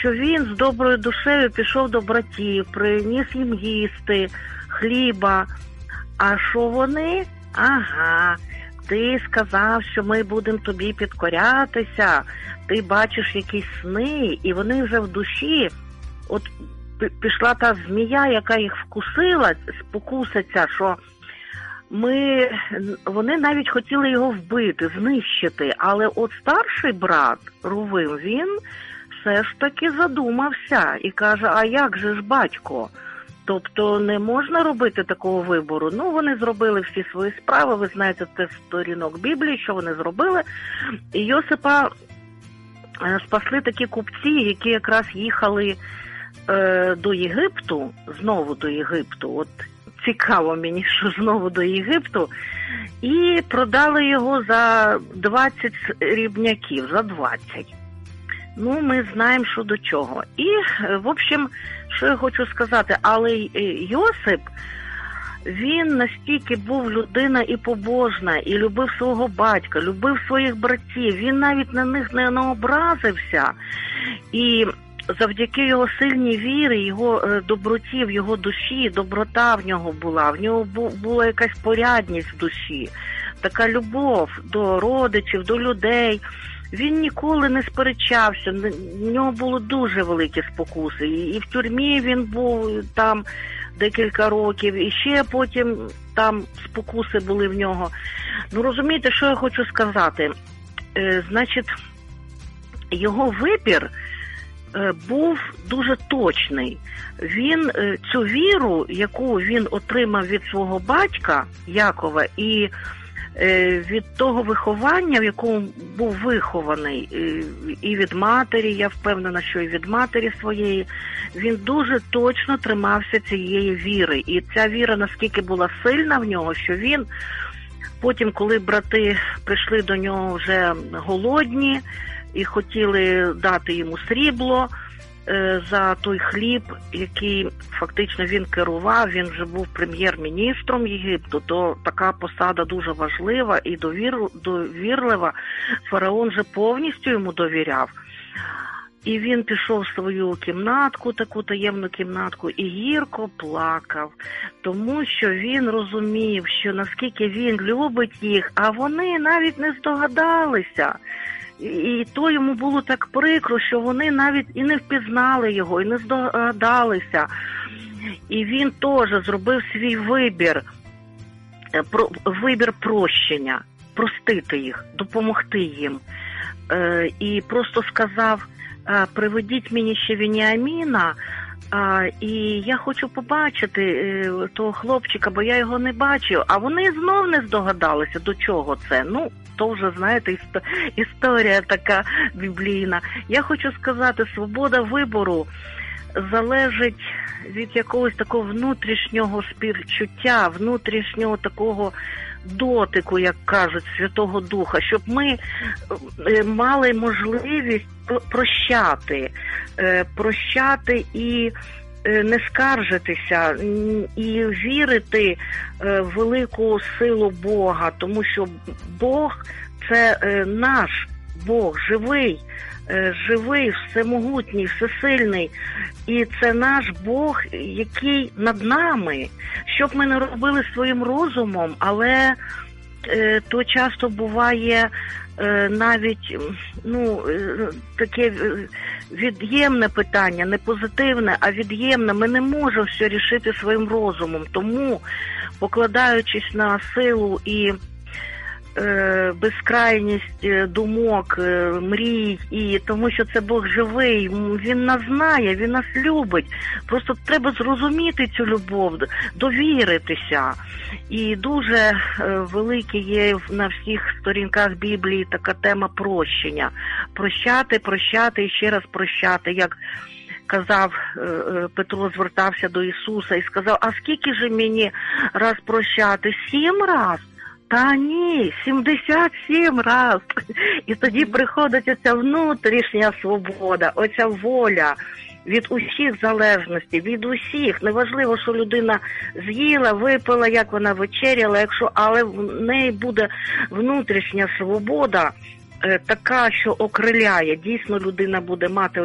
що він з доброю душею пішов до братів, приніс їм їсти, хліба. А що вони? Ага, ти сказав, що ми будемо тобі підкорятися, ти бачиш якісь сни, і вони вже в душі, от пішла та змія, яка їх вкусила, спокуситься, що вони навіть хотіли його вбити, знищити, але от старший брат Рувим, він все ж таки задумався і каже, а як же ж батько? Тобто не можна робити такого вибору. Ну, вони зробили всі свої справи, ви знаєте, це сторінок Біблії, що вони зробили. І Йосипа спасли такі купці, які якраз їхали до Єгипту, знову до Єгипту, от цікаво мені, що знову до Єгипту, і продали його за 20 срібняків, за 20. Ну, ми знаємо, що до чого. І, в общем, що я хочу сказати, але Йосип, він настільки був людина і побожна, і любив свого батька, любив своїх братів, він навіть на них не образився. І завдяки його сильній вірі, його доброті в його душі, доброта в нього була, в нього була якась порядність в душі, така любов до родичів, до людей. Він ніколи не сперечався, в нього було дуже великі спокуси. І в тюрмі він був там декілька років, і ще потім там спокуси були в нього. Ну, розумієте, що я хочу сказати? Значить, його вибір був дуже точний. Він цю віру, яку він отримав від свого батька Якова, і від того виховання, в якому був вихований, і від матері, я впевнена, що і від матері своєї, він дуже точно тримався цієї віри. І ця віра наскільки була сильна в нього, що він потім, коли брати прийшли до нього вже голодні і хотіли дати йому срібло за той хліб, який фактично він керував, він вже був прем'єр-міністром Єгипту, то така посада дуже важлива і довірлива. Фараон же повністю йому довіряв. І він пішов в свою кімнатку, таку таємну кімнатку, і гірко плакав, тому що він розумів, що наскільки він любить їх, а вони навіть не здогадалися. І то йому було так прикро, що вони навіть і не впізнали його, і не здогадалися. І він теж зробив свій вибір прощення, простити їх, допомогти їм. І просто сказав, приведіть мені ще Веніаміна, і я хочу побачити того хлопчика, бо я його не бачив. А вони знов не здогадалися, до чого це. Ну, то вже, знаєте, історія така біблійна. Я хочу сказати, свобода вибору залежить від якогось такого внутрішнього співчуття, внутрішнього такого дотику, як кажуть, Святого Духа, щоб ми мали можливість прощати і не скаржитися, і вірити в велику силу Бога, тому що Бог – це наш Бог, живий, всемогутній, всесильний, і це наш Бог, який над нами. Щоб ми не робили своїм розумом, але то часто буває навіть таке від'ємне питання, не позитивне, а від'ємне. Ми не можемо все рішити своїм розумом. Тому, покладаючись на силу і безкрайність думок, мрій, і тому що це Бог живий, Він нас знає, Він нас любить. Просто треба зрозуміти цю любов, довіритися. І дуже велике є на всіх сторінках Біблії така тема прощення. Прощати і ще раз прощати, як казав Петро, звертався до Ісуса і сказав, а скільки ж мені раз прощати? 7 раз? Та ні, 77 раз. І тоді приходить оця внутрішня свобода, оця воля від усіх залежностей, від усіх. Неважливо, що людина з'їла, випила, як вона вечеряла, але в неї буде внутрішня свобода така, що окриляє. Дійсно, людина буде мати